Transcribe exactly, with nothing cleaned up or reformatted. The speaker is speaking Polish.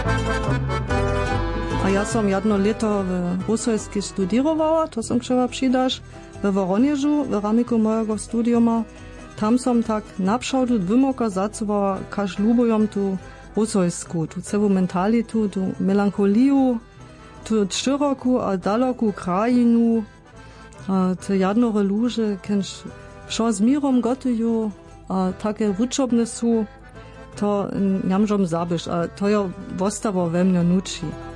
A ja som jedno leto w Rusojskie studierowała, to som krzeba przydasz, w Woronieżu, w ramiku mojego studiuma. Tam som tak naprzód wymoka zacowała, każ lubujom tu Rusojsku, tu całą mentalitu, tu melancholiu, tu szeroku a daloku krajinu, a te jadnore luże, kęż wszo z mirom gotuju, a takie wyczobne su, to nie możem zabić, a to ja wostawo we mnie nuči.